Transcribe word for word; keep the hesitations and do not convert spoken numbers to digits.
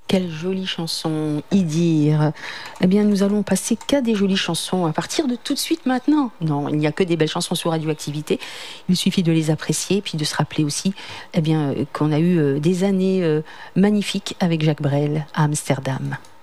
Quelle jolie chanson, y dire. Eh bien, nous allons passer qu'à des jolies chansons à partir de tout de suite maintenant. Non, il n'y a que des belles chansons sur Radioactivité. Il suffit de les apprécier et puis de se rappeler aussi eh bien, qu'on a eu des années magnifiques avec Jacques Brel à Amsterdam.